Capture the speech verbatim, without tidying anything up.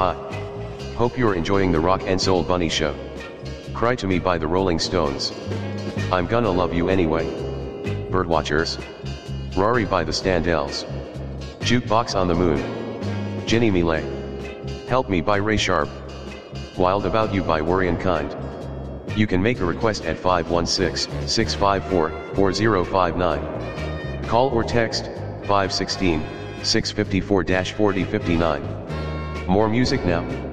Hi. Hope you're enjoying the Rock and Soul Bunny Show. Cry to Me by the Rolling Stones. I'm Gonna Love You Anyway. Birdwatchers. Rory by the Standells. Jukebox on the Moon. Ginny Millet. Help Me by Ray Sharp. Wild About You by Worry and Kind. You can make a request at five one six, six five four, four zero five nine. Call or text five one six, six five four, four zero five nine. More music now.